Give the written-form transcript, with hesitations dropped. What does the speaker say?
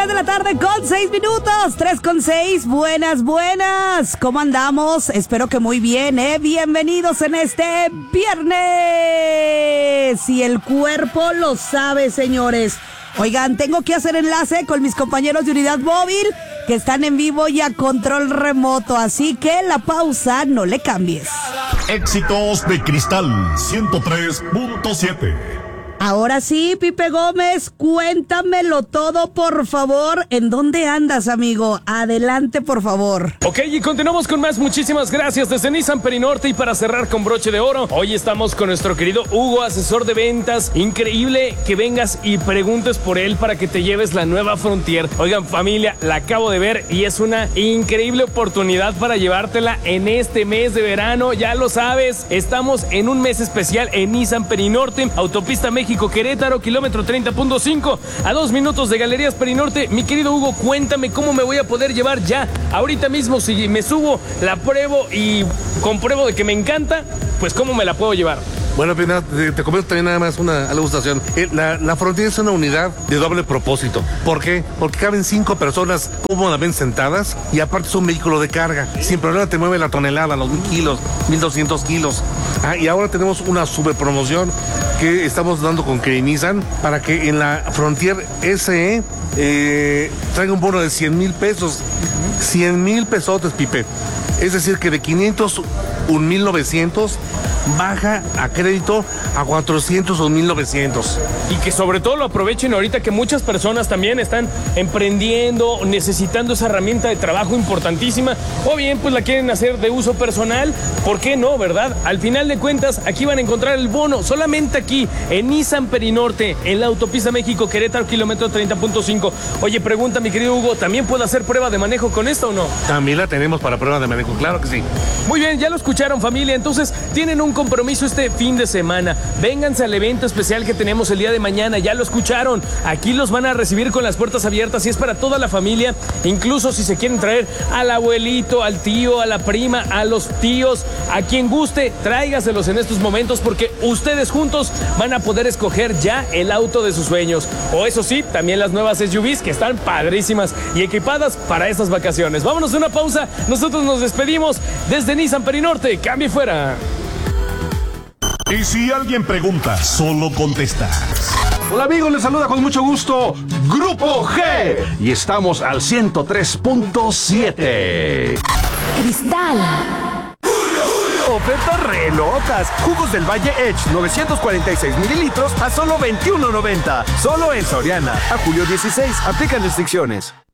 3 de la tarde con 6 minutos. 3:06. Buenas. ¿Cómo andamos? Espero que muy bien, ¿eh? Bienvenidos en este viernes. Y el cuerpo lo sabe, señores. Oigan, tengo que hacer enlace con mis compañeros de Unidad Móvil que están en vivo y a control remoto. Así que la pausa, no le cambies. Éxitos de Cristal 103.7. Ahora sí, Pipe Gómez, cuéntamelo todo, por favor. ¿En dónde andas, amigo? Adelante, por favor. Ok, y continuamos con más. Muchísimas gracias desde Nissan Perinorte. Y para cerrar con broche de oro, hoy estamos con nuestro querido Hugo, asesor de ventas. Increíble que vengas y preguntes por él para que te lleves la nueva Frontier. Oigan, familia, la acabo de ver y es una increíble oportunidad para llevártela en este mes de verano. Ya lo sabes, estamos en un mes especial en Nissan Perinorte, Autopista México Querétaro, kilómetro 30.5, a 2 minutos de Galerías Perinorte. Mi querido Hugo, cuéntame cómo me voy a poder llevar ya, ahorita mismo. Si me subo, la pruebo y compruebo de que me encanta, pues cómo me la puedo llevar. Bueno, te comento también nada más una ilustración. La Frontier es una unidad de doble propósito. ¿Por qué? Porque caben 5 personas cómodamente sentadas y aparte es un vehículo de carga. Sin problema te mueve la tonelada, los 1,000 kilos, 1,200 kilos. Y ahora tenemos una super promoción que estamos dando con Nissan para que en la Frontier SE traiga un bono de 100,000 pesos. 100,000 pesotes, Pipe. Es decir, que de 500, 1,900 baja a crédito a 400 o 1,900. Y que sobre todo lo aprovechen ahorita que muchas personas también están emprendiendo, necesitando esa herramienta de trabajo importantísima, o bien pues la quieren hacer de uso personal. ¿Por qué no, verdad? Al final de cuentas, aquí van a encontrar el bono, solamente aquí, en Nissan Perinorte, en la Autopista México Querétaro, kilómetro 30.5. Oye, pregunta, mi querido Hugo, ¿también puedo hacer prueba de manejo con esta o no? También la tenemos para prueba de manejo, claro que sí. Muy bien, ya lo escucharon, familia. Entonces, tienen un compromiso este fin de semana. Vénganse al evento especial que tenemos el día de mañana. Ya lo escucharon. Aquí los van a recibir con las puertas abiertas y es para toda la familia. Incluso si se quieren traer al abuelito, al tío, a la prima, a los tíos, a quien guste, tráigaselos en estos momentos porque ustedes juntos van a poder escoger ya el auto de sus sueños. O eso sí, también las nuevas SUVs que están padrísimas y equipadas para estas vacaciones. Vámonos a una pausa. Nosotros nos despedimos desde Nissan Perinorte. Cambio fuera. Y si alguien pregunta, solo contesta. Hola amigos, les saluda con mucho gusto Grupo G y estamos al 103.7. Cristal. Ofertas re locas. Jugos del Valle Edge, 946 mililitros a solo $21.90. Solo en Soriana. A julio 16. Aplican restricciones.